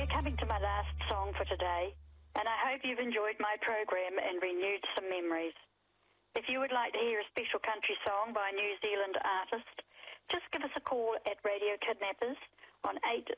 We're coming to my last song for today, and I hope you've enjoyed my program and renewed some memories. If you would like to hear a special country song by a New Zealand artist, just give us a call at Radio Kidnappers on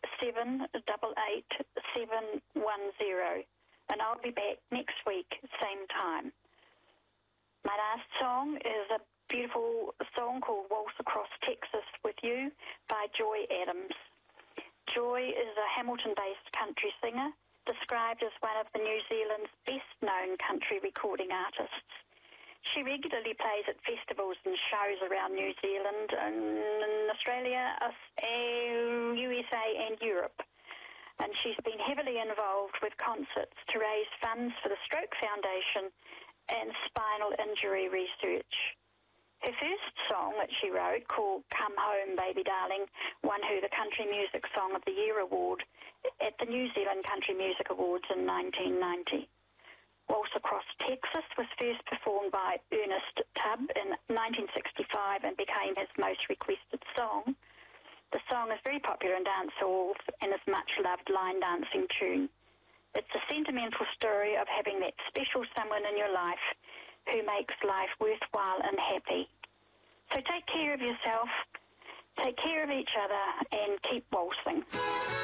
87888710, and I'll be back next week, same time. My last song is a beautiful song called Waltz Across Texas with You by Joy Adams. Joy is a Hamilton-based country singer, described as one of the New Zealand's best-known country recording artists. She regularly plays at festivals and shows around New Zealand and Australia, USA and Europe. And she's been heavily involved with concerts to raise funds for the Stroke Foundation and spinal injury research. Her first song that she wrote, called Come Home, Baby Darling, won her the Country Music Song of the Year award at the New Zealand Country Music Awards in 1990. Waltz Across Texas was first performed by Ernest Tubb in 1965 and became his most requested song. The song is very popular in dance halls and is much loved line dancing tune. It's a sentimental story of having that special someone in your life who makes life worthwhile and happy. So take care of yourself, take care of each other, and keep waltzing.